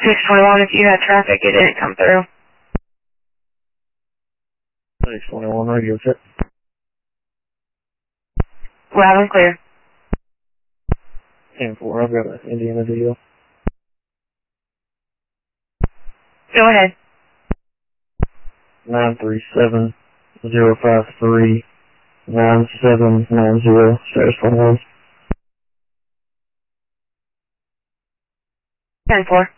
621, if you had traffic, it didn't come through. 621, radio check. Loud and clear. 10-4, I've got an Indiana deal. Go ahead. 937-053-9790, status 21. 10-4.